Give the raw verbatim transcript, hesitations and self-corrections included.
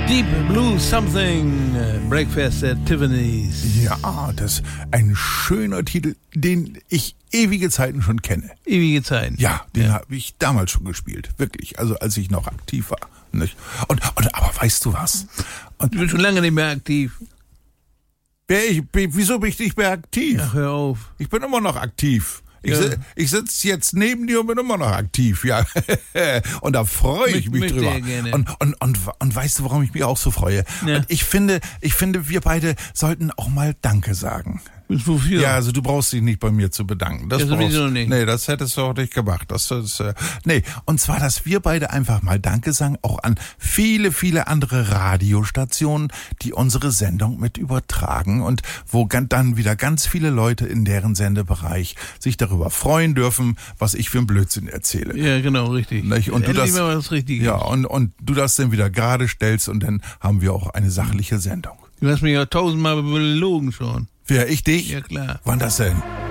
Deep Blue Something, Breakfast at Tiffany's. Ja, das ist ein schöner Titel, den ich ewige Zeiten schon kenne. Ewige Zeiten? Ja, den ja. habe ich damals schon gespielt, wirklich, also als ich noch aktiv war. Nicht? Und, und aber weißt du was? Und, du bist schon lange nicht mehr aktiv. Wer ich, wieso bin ich nicht mehr aktiv? Ach, hör auf. Ich bin immer noch aktiv. Ich, Ja. ich sitze jetzt neben dir und bin immer noch aktiv, ja. Und da freue ich mich Möchte drüber. er gerne. Und, und, und, und weißt du, warum ich mich auch so freue? Ja. Und ich finde, ich finde, wir beide sollten auch mal Danke sagen. Wofür? Ja, also du brauchst dich nicht bei mir zu bedanken. Das Ja, sowieso brauchst, nicht. Nee, das hättest du auch nicht gemacht. Das, das, äh, nee, und zwar, dass wir beide einfach mal Danke sagen, auch an viele, viele andere Radiostationen, die unsere Sendung mit übertragen und wo gan- dann wieder ganz viele Leute in deren Sendebereich sich darüber freuen dürfen, was ich für einen Blödsinn erzähle. Ja, genau, richtig. Nicht? Und du Endlich das, mal was Richtiges. ja, und, und du das dann wieder gerade stellst und dann haben wir auch eine sachliche Sendung. Du hast mich ja tausendmal belogen schon. Wer, ich dich? Ja, klar. Wann das denn?